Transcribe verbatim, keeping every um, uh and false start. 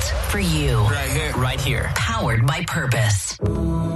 just for you. Right here. Right here. Powered by Purpose.